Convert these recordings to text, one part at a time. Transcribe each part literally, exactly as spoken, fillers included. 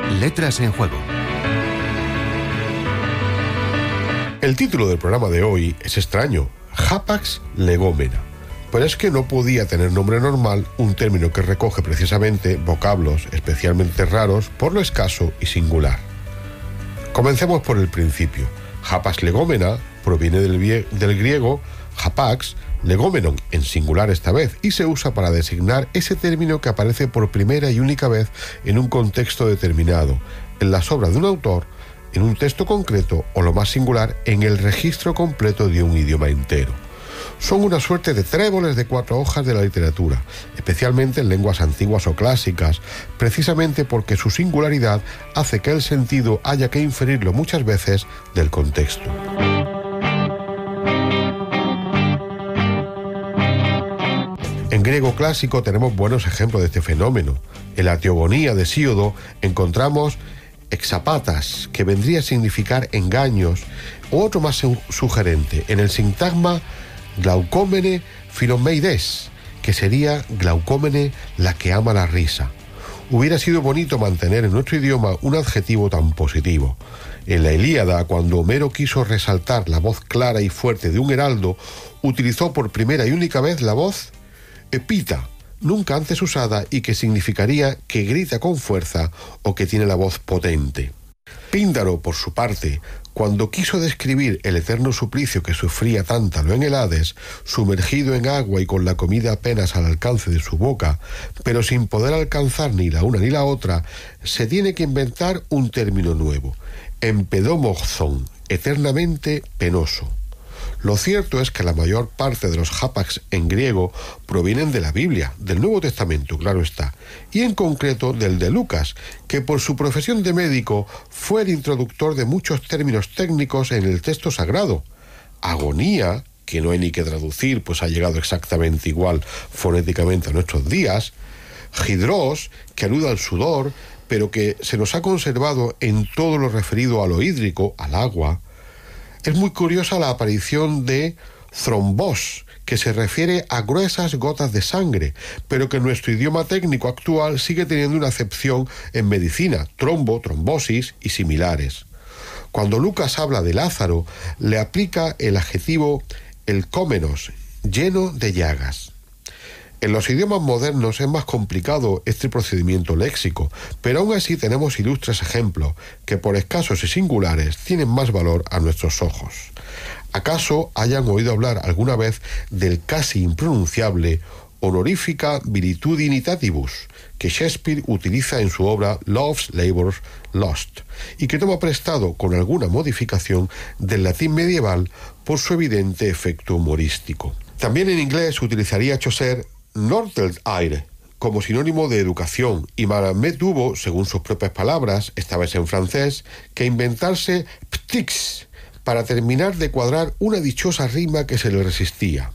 Letras en Juego. El título del programa de hoy es extraño: Hapax legomena. Pero es que no podía tener nombre normal un término que recoge precisamente vocablos especialmente raros por lo escaso y singular. Comencemos por el principio. Hapax legomena proviene del, vie- del griego hapax, legomenon, en singular esta vez, y se usa para designar ese término que aparece por primera y única vez en un contexto determinado, en las obras de un autor, en un texto concreto o, lo más singular, en el registro completo de un idioma entero. Son una suerte de tréboles de cuatro hojas de la literatura, especialmente en lenguas antiguas o clásicas, precisamente porque su singularidad hace que el sentido haya que inferirlo muchas veces del contexto. En griego clásico tenemos buenos ejemplos de este fenómeno. En la Teogonía de Hesíodo encontramos exapatas, que vendría a significar engaños, o otro más su- sugerente, en el sintagma glaucómene filomeides, que sería glaucómene, la que ama la risa. Hubiera sido bonito mantener en nuestro idioma un adjetivo tan positivo. En la Ilíada, cuando Homero quiso resaltar la voz clara y fuerte de un heraldo, utilizó por primera y única vez la voz epita, nunca antes usada, y que significaría que grita con fuerza o que tiene la voz potente. Píndaro, por su parte, cuando quiso describir el eterno suplicio que sufría Tántalo en el Hades, sumergido en agua y con la comida apenas al alcance de su boca, pero sin poder alcanzar ni la una ni la otra, se tiene que inventar un término nuevo: empedomozón, eternamente penoso. Lo cierto es que la mayor parte de los hapax en griego provienen de la Biblia, del Nuevo Testamento, claro está, y en concreto del de Lucas, que por su profesión de médico fue el introductor de muchos términos técnicos en el texto sagrado. Agonía, que no hay ni que traducir, pues ha llegado exactamente igual fonéticamente a nuestros días. Hidros, que alude al sudor, pero que se nos ha conservado en todo lo referido a lo hídrico, al agua. Es muy curiosa la aparición de thrombos, que se refiere a gruesas gotas de sangre, pero que en nuestro idioma técnico actual sigue teniendo una acepción en medicina: trombo, trombosis y similares. Cuando Lucas habla de Lázaro, le aplica el adjetivo elcómenos, lleno de llagas. En los idiomas modernos es más complicado este procedimiento léxico, pero aún así tenemos ilustres ejemplos que, por escasos y singulares, tienen más valor a nuestros ojos. ¿Acaso hayan oído hablar alguna vez del casi impronunciable honorifica viritudinitativus, que Shakespeare utiliza en su obra Love's Labour's Lost, y que toma prestado con alguna modificación del latín medieval por su evidente efecto humorístico? También en inglés utilizaría Chaucer Nortelire como sinónimo de educación, y Mahomet tuvo, según sus propias palabras, esta vez en francés, que inventarse ptix para terminar de cuadrar una dichosa rima que se le resistía.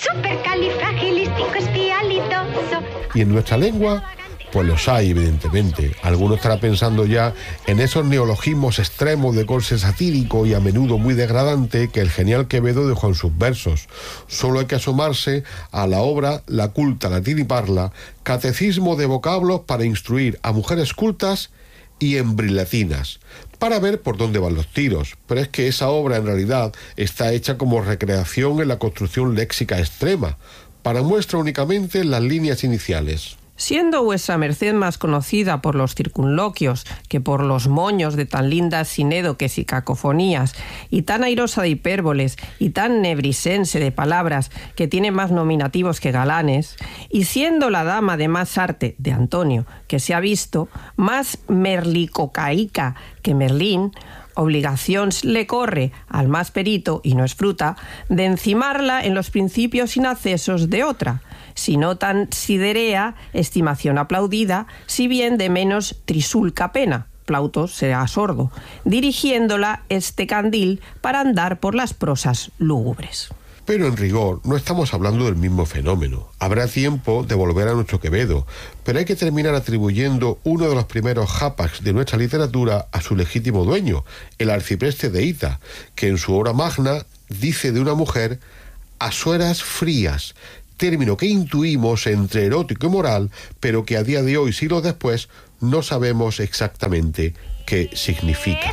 Y en nuestra lengua, pues los hay, evidentemente. Alguno estará pensando ya en esos neologismos extremos de corte satírico y a menudo muy degradante que el genial Quevedo dejó en sus versos. Solo hay que asomarse a la obra La culta latín y parla, catecismo de vocablos para instruir a mujeres cultas y embrilatinas, para ver por dónde van los tiros. Pero es que esa obra en realidad está hecha como recreación en la construcción léxica extrema, para muestra únicamente las líneas iniciales. Siendo vuestra merced más conocida por los circunloquios que por los moños de tan lindas sinédoques y cacofonías, y tan airosa de hipérboles y tan nebrisense de palabras que tiene más nominativos que galanes, y siendo la dama de más arte de Antonio que se ha visto, más merlicocaica que Merlín, obligación le corre al más perito, y no es fruta, de encimarla en los principios inaccesos de otra, si no tan siderea, estimación aplaudida, si bien de menos trisulca pena, Plauto será sordo, dirigiéndola este candil para andar por las prosas lúgubres. Pero en rigor no estamos hablando del mismo fenómeno. Habrá tiempo de volver a nuestro Quevedo, pero hay que terminar atribuyendo uno de los primeros hapax de nuestra literatura a su legítimo dueño, el arcipreste de Hita, que en su obra magna dice de una mujer a sueras frías, término que intuimos entre erótico y moral, pero que a día de hoy, siglos después, no sabemos exactamente qué significa.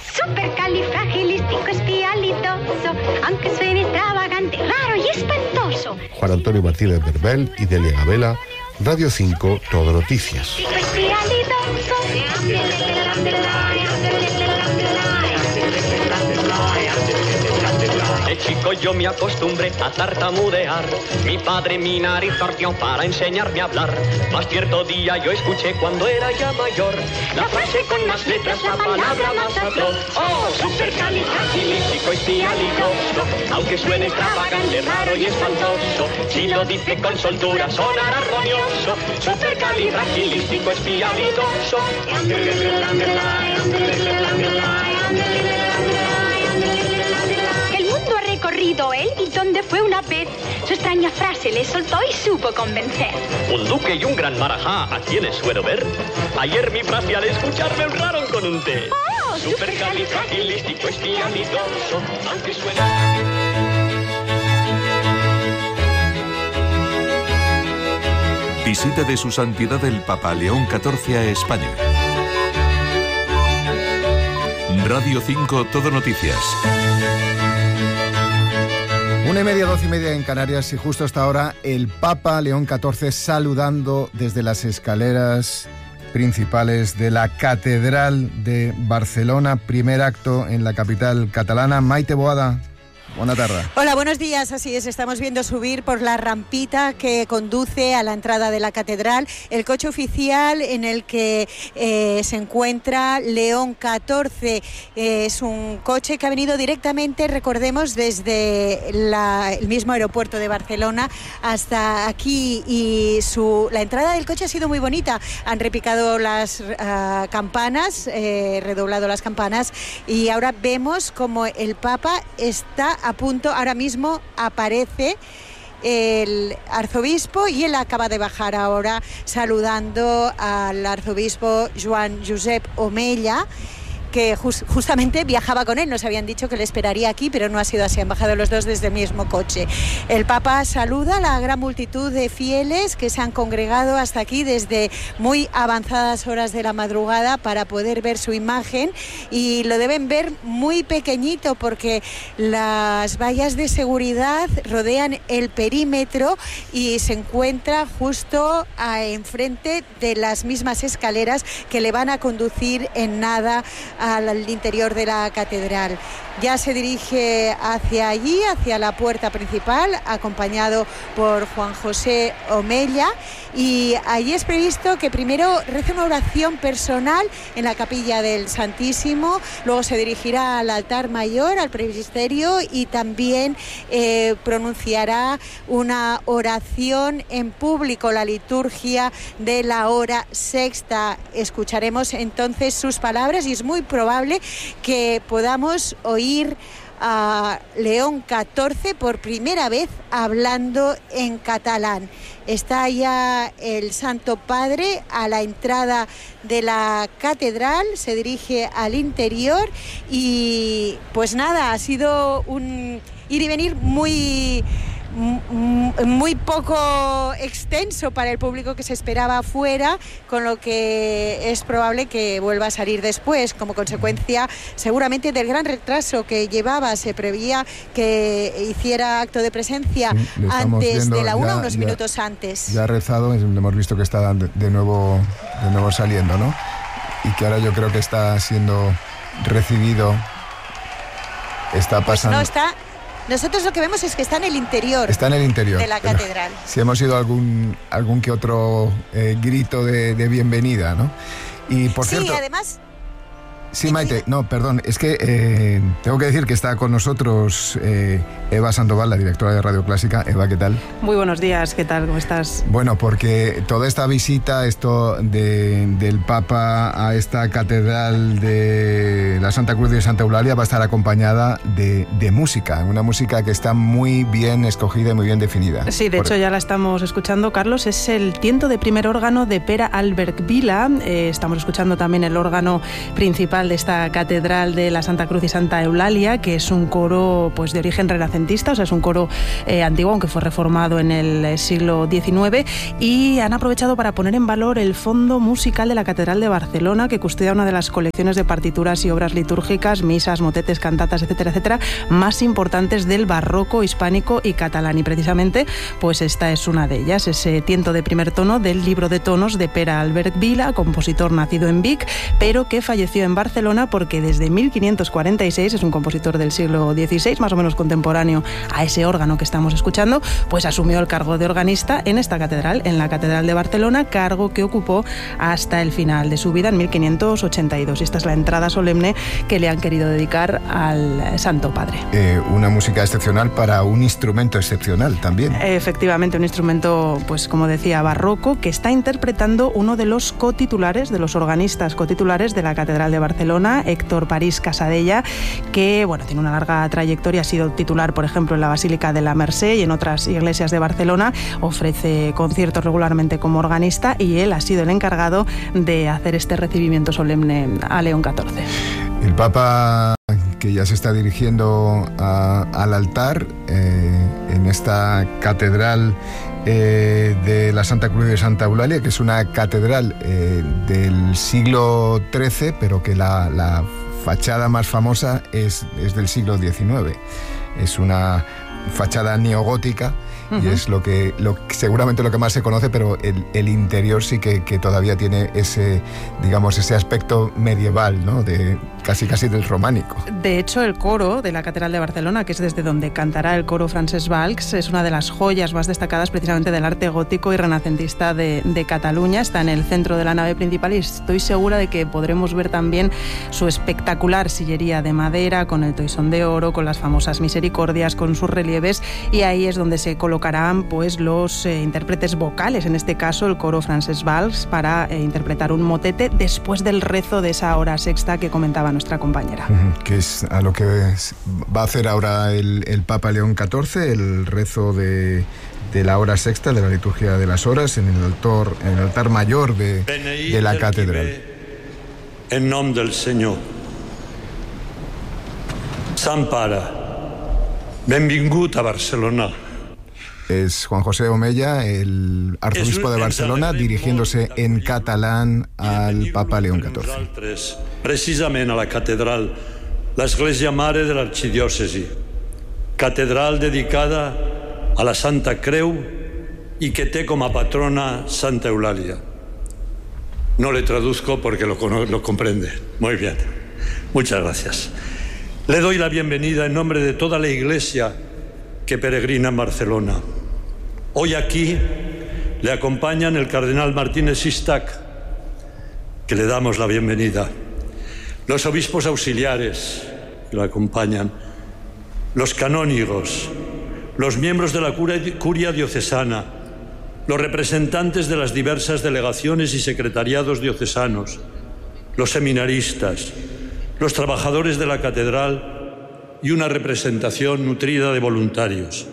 Supercalifragilisticoespialidoso, aunque suene extravagante, raro y espantoso. Juan Antonio Martínez Berbel y Delia Gabela, Radio cinco, Todo Noticias. De chico yo me acostumbré a tartamudear. Mi padre mi nariz torció para enseñarme a hablar. Mas cierto día yo escuché cuando era ya mayor la frase con más letras, la palabra más habló. Oh, supercalifragilisticoespialidoso, aunque suene extravagante, raro y espantoso, si lo dice con soltura sonará armonioso. Supercalifragilisticoespialidoso. Corrido él y donde fue una vez, su extraña frase le soltó y supo convencer. Un duque y un gran marajá, ¿a quienes suelo ver? Ayer mi frase al escuchar me honraron con un té. Oh, supercalifragilisticoespialidoso, aunque suene... Visita de su santidad el Papa León catorce a España. Radio cinco, Todo Noticias. Una y media, doce y media en Canarias, y justo hasta ahora el Papa León catorce saludando desde las escaleras principales de la Catedral de Barcelona. Primer acto en la capital catalana. Maite Boada, buena tarde. Hola, buenos días. Así es, estamos viendo subir por la rampita que conduce a la entrada de la catedral el coche oficial en el que eh, se encuentra León catorce. Eh, es un coche que ha venido directamente, recordemos, desde la, el mismo aeropuerto de Barcelona hasta aquí, y su, la entrada del coche ha sido muy bonita. Han repicado las uh, campanas, eh, redoblado las campanas, y ahora vemos como el Papa está a punto, ahora mismo aparece el arzobispo y él acaba de bajar ahora saludando al arzobispo Joan Josep Omella, que just, justamente viajaba con él. Nos habían dicho que le esperaría aquí, pero no ha sido así, han bajado los dos desde el mismo coche. El Papa saluda a la gran multitud de fieles que se han congregado hasta aquí desde muy avanzadas horas de la madrugada para poder ver su imagen, y lo deben ver muy pequeñito porque las vallas de seguridad rodean el perímetro y se encuentra justo a, enfrente de las mismas escaleras que le van a conducir en nada al interior de la catedral. Ya se dirige hacia allí, hacia la puerta principal, acompañado por Juan José Omella, y allí es previsto que primero rece una oración personal en la capilla del Santísimo, luego se dirigirá al altar mayor, al presbiterio, y también eh, pronunciará una oración en público, la liturgia de la hora sexta. Escucharemos entonces sus palabras y es muy probable que podamos oír a León catorce por primera vez hablando en catalán. Está ya el Santo Padre a la entrada de la catedral, se dirige al interior y pues nada, ha sido un ir y venir muy... muy poco extenso para el público que se esperaba afuera, con lo que es probable que vuelva a salir después, como consecuencia seguramente del gran retraso que llevaba. Se preveía que hiciera acto de presencia sí, antes de la una, unos ya, minutos antes. Ya ha rezado, hemos visto que está de nuevo, de nuevo saliendo, ¿no? Y que ahora yo creo que está siendo recibido, está pasando... Pues no está... Nosotros lo que vemos es que está en el interior, está en el interior de la catedral. Si hemos oído algún, algún que otro eh, grito de, de bienvenida, ¿no? Y por sí, cierto... además... Sí, Maite, no, perdón, es que eh, tengo que decir que está con nosotros eh, Eva Sandoval, la directora de Radio Clásica. Eva, ¿qué tal? Muy buenos días, ¿qué tal? ¿Cómo estás? Bueno, porque toda esta visita, esto de, del Papa a esta catedral de la Santa Cruz de Santa Eulalia va a estar acompañada de, de música, una música que está muy bien escogida y muy bien definida. Sí, de por... hecho ya la estamos escuchando, Carlos, es el tiento de primer órgano de Pere Albert Vila, eh, estamos escuchando también el órgano principal coral de esta catedral de la Santa Cruz y Santa Eulalia, que es un coro pues de origen renacentista, o sea, es un coro eh, antiguo, aunque fue reformado en el siglo diecinueve, y han aprovechado para poner en valor el fondo musical de la Catedral de Barcelona, que custodia una de las colecciones de partituras y obras litúrgicas, misas, motetes, cantatas, etcétera, etcétera, más importantes del barroco hispánico y catalán, y precisamente pues esta es una de ellas, ese tiento de primer tono del libro de tonos de Pere Albert Vila, compositor nacido en Vic, pero que falleció en Barcelona porque desde mil quinientos cuarenta y seis, es un compositor del siglo dieciséis, más o menos contemporáneo a ese órgano que estamos escuchando, pues asumió el cargo de organista en esta catedral, en la Catedral de Barcelona, cargo que ocupó hasta el final de su vida en mil quinientos ochenta y dos. Y esta es la entrada solemne que le han querido dedicar al Santo Padre. Eh, una música excepcional para un instrumento excepcional también. Efectivamente, un instrumento, pues como decía, barroco, que está interpretando uno de los cotitulares, de los organistas cotitulares de la Catedral de Barcelona, Héctor París Casadella, que bueno, tiene una larga trayectoria, ha sido titular, por ejemplo, en la Basílica de la Mercè y en otras iglesias de Barcelona, ofrece conciertos regularmente como organista, y él ha sido el encargado de hacer este recibimiento solemne a León catorce. El Papa, que ya se está dirigiendo a, al altar eh, en esta catedral eh, de la Santa Cruz de Santa Eulalia, que es una catedral eh, del siglo trece, pero que la, la fachada más famosa es, es del siglo diecinueve. Es una fachada neogótica. Y es lo que, lo, seguramente lo que más se conoce, pero el, el interior sí que, que todavía tiene ese, digamos, ese aspecto medieval, ¿no? De casi casi del románico. De hecho, el coro de la Catedral de Barcelona, que es desde donde cantará el coro Francesc Valls, es una de las joyas más destacadas precisamente del arte gótico y renacentista de, de Cataluña. Está en el centro de la nave principal y estoy segura de que podremos ver también su espectacular sillería de madera, con el toisón de oro, con las famosas misericordias, con sus relieves, y ahí es donde se colocarán pues los eh, intérpretes vocales, en este caso el coro Francesc Valls, para eh, interpretar un motete después del rezo de esa hora sexta que comentaba nuestra compañera. Uh-huh, que es a lo que va a hacer ahora el, el Papa León catorce, el rezo de, de la hora sexta, de la liturgia de las horas, en el altar, en el altar mayor de, de la catedral. En nom del Senyor. Sant Pare, benvingut a Barcelona. Es Juan José Omella, el arzobispo de Barcelona, dirigiéndose en catalán al Papa León catorce. Precisament a la catedral, l'església mare de l'arxidiòcesi, catedral dedicada a la Santa Creu y que té com a patrona Santa Eulalia. No le traduzco porque lo, lo comprende. Muy bien. Muchas gracias. Le doy la bienvenida en nombre de toda la iglesia que peregrina en Barcelona. Hoy aquí le acompañan el cardenal Martínez Sistac, que le damos la bienvenida, los obispos auxiliares que lo acompañan, los canónigos, los miembros de la curia diocesana, los representantes de las diversas delegaciones y secretariados diocesanos, los seminaristas, los trabajadores de la catedral y una representación nutrida de voluntarios.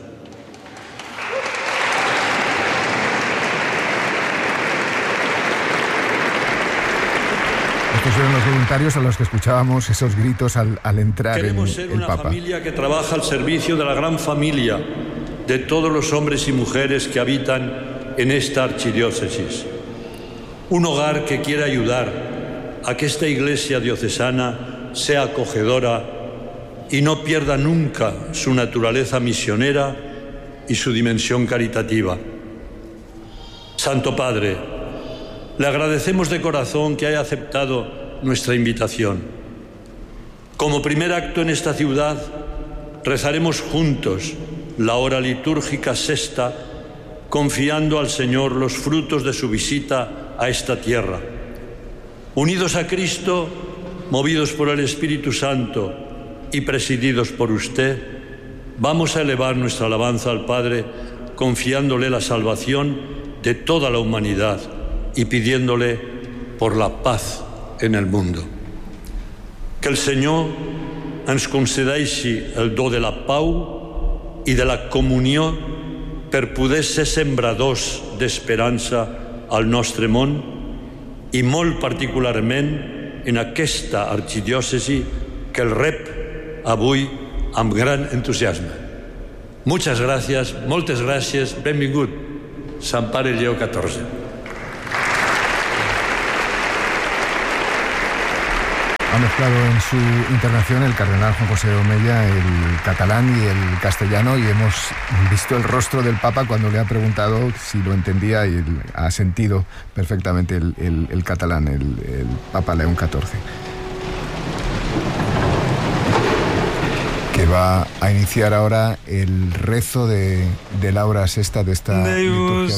Estos eran los voluntarios a los que escuchábamos esos gritos al, al entrar en el Papa. Queremos ser una familia que trabaja al servicio de la gran familia de todos los hombres y mujeres que habitan en esta archidiócesis. Un hogar que quiere ayudar a que esta iglesia diocesana sea acogedora y no pierda nunca su naturaleza misionera y su dimensión caritativa. Santo Padre, le agradecemos de corazón que haya aceptado nuestra invitación. Como primer acto en esta ciudad, rezaremos juntos la hora litúrgica sexta, confiando al Señor los frutos de su visita a esta tierra. Unidos a Cristo, movidos por el Espíritu Santo y presididos por usted, vamos a elevar nuestra alabanza al Padre, confiándole la salvación de toda la humanidad y pidiéndole por la paz en el mundo. Que el Senyor ens concedeixi el do de la pau i de la comunió per poder ser sembradors d'esperança al nostre món i molt particularment en aquesta archidiócesi que el rep avui amb gran entusiasme. Muchas gracias, moltes gràcies, benvingut, Sant Pare Lleó catorze. Ha mezclado en su intervención el cardenal Juan José Omella el catalán y el castellano, y hemos visto el rostro del Papa cuando le ha preguntado si lo entendía, y ha sentido perfectamente el, el, el catalán, el, el Papa León catorce. Que va a iniciar ahora el rezo de, de la hora sexta de esta liturgia.